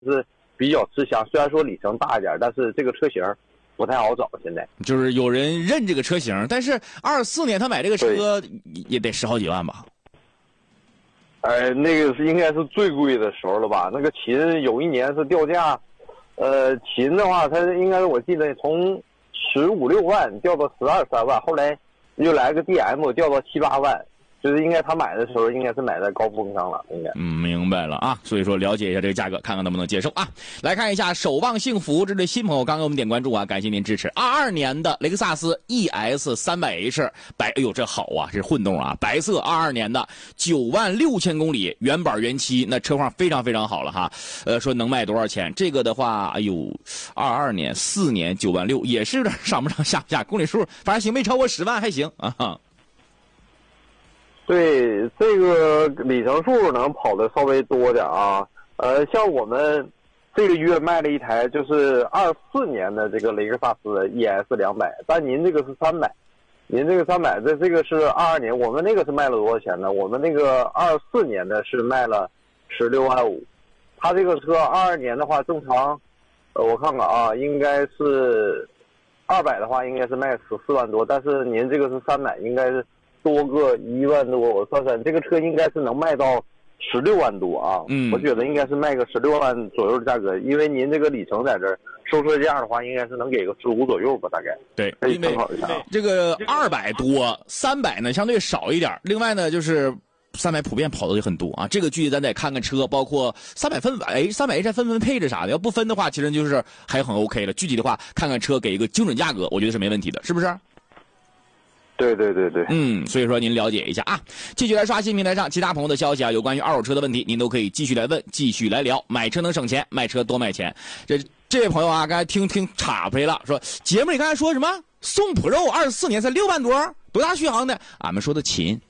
是比较吃香。虽然说里程大一点，但是这个车型不太好找。现在就是有人认这个车型，但是24年他买这个车也得10好几万吧？ 那个是应该是最贵的时候了吧？那个秦有一年是掉价，秦的话，它应该我记得从15、16万掉到12、13万，后来又来个 DM 掉到7、8万。就是应该他买的时候应该是买在高峰上了，应该。 明白了啊。所以说了解一下这个价格，看看能不能接受啊。来看一下守望幸福这对新朋友刚给我们点关注啊，感谢您支持。22年的雷克萨斯 ES 300H 白，哎呦这好啊，这是混动啊，白色，22年的96000公里，原版原漆，那车况非常非常好了哈。说能卖多少钱？这个的话，哎呦，22年4年96000，也是有点上不上下不下，公里数反正行，没超过10万还行啊。 对，这个里程数能跑的稍微多点啊。像我们这个月卖了一台就是24年的这个雷克萨斯 ES 200，但您这个是300，您这个300，这个是22年，我们那个是卖了多少钱呢？我们那个24年的是卖了16万5，他这个车22年的话正常，我看看啊，应该是200的话应该是卖14万多，但是您这个是300，应该是多个1万多，我算算，这个车应该是能卖到16万多啊。我觉得应该是卖个16万左右的价格，因为您这个里程在这儿收车价的话，应该是能给个15左右吧，大概。 对， 可以参考一下。 这个200多，300呢相对少一点。另外呢，就是300普遍跑的也很多啊。这个具体咱得看看车，包括300分300H 分配置啥的，要不分的话，其实就是还很 OK 了。具体的话，看看车给一个精准价格，我觉得是没问题的，是不是？ 对。 所以说您了解一下啊。继续来刷新平台上其他朋友的消息啊，有关于二手车的问题，您都可以继续来问，继续来聊。买车能省钱，卖车多卖钱。这位朋友啊，刚才听岔出来了，说节目里刚才说什么宋 Pro 24年才6万多，多大续航的？俺们说的秦。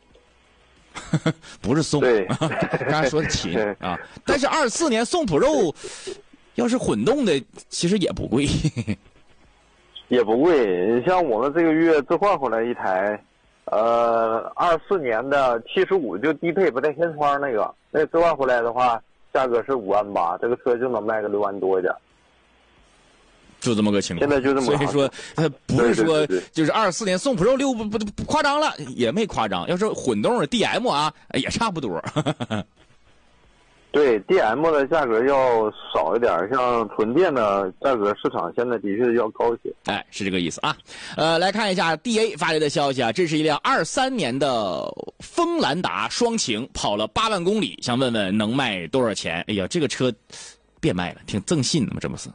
不是宋， 对， 刚才说的秦啊。但是24年宋 Pro 要是混动的，其实也不贵。 也不贵，你像我们这个月置换回来一台，24年的75就低配不带天窗那个置换回来的话，价格是5万8，这个车就能卖个6万多一点。 就这么个情况， 现在就这么。 所以说，不是说就是24年宋 Pro 6不夸张了，也没夸张。要是混动的 DM 啊，也差不多。 对 ，DM 的价格要少一点，像纯电的价格市场现在的确要高一些。 哎，是这个意思啊。来看一下 DA 发来的消息啊，这是一辆23年的锋兰达双擎，跑了8万公里，想问问能卖多少钱？哎呀，这个车别卖了，挺赠信的嘛，这不是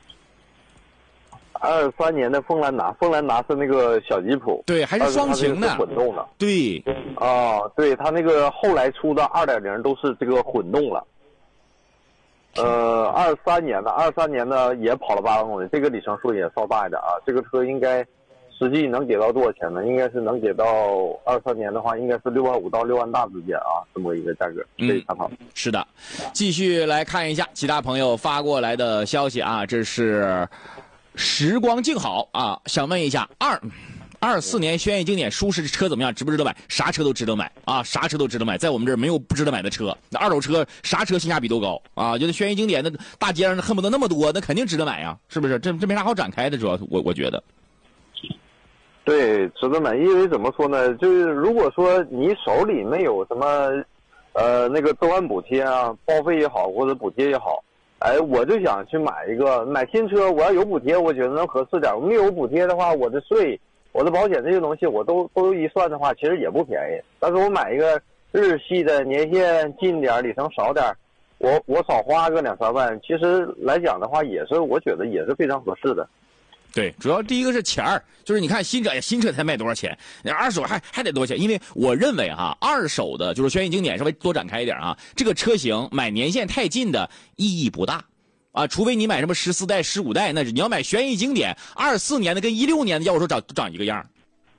？23年的锋兰达是那个小吉普， 对，还是双擎的， 混动的， 对， 对，它那个后来出的2.0都是这个混动了。23年的也跑了8万公里，这个里程数也稍大一点啊。这个车应该实际能给到多少钱呢？应该是能给到23年的话，应该是6万5到6万大之间啊，这么一个价格可以参考。 是的，继续来看一下其他朋友发过来的消息啊，这是时光静好啊，想问一下24年轩逸经典舒适车怎么样？值不值得买？啥车都值得买啊，啥车都值得买，在我们这儿没有不值得买的车。那二手车啥车性价比都高啊，就是轩逸经典的大街上恨不得那么多，那肯定值得买呀，是不是？这没啥好展开的，主要我觉得。 对，值得买，因为怎么说呢？就是如果说你手里没有什么那个置换补贴啊，报废也好，或者补贴也好，我就想去买新车，我要有补贴，我觉得能合适点。我没有补贴的话，我的税、我的保险这些东西，我都一算的话，其实也不便宜。但是我买一个日系的，年限近点，里程少点，我少花个2、3万，其实来讲的话，我觉得也是非常合适的。 对，主要第一个是钱儿，就是你看新车才卖多少钱，二手还得多少钱？因为我认为哈，二手的就是轩逸经典稍微多展开一点啊，这个车型买年限太近的意义不大啊，除非你买什么14代、15代，那是你要买轩逸经典24年的跟16年的，要我说长一个样。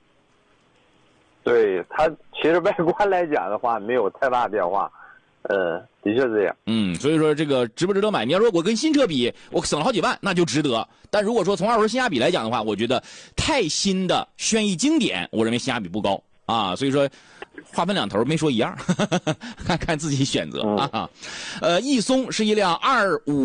对，它其实外观来讲的话，没有太大变化。的确是这样。 所以说这个值不值得买？你要说我跟新车比，我省了好几万，那就值得。但如果说从二手性价比来讲的话，我觉得太新的轩逸经典，我认为性价比不高啊。所以说， 话分两头，没说一样，看自己选择啊。易松是一辆25